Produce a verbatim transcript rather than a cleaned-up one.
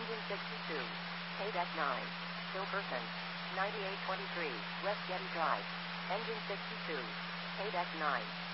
Engine sixty-two. Paid F nine. Hilkerson. ninety-eight twenty-three, West Getty Drive. Engine sixty-two. Paid F nine.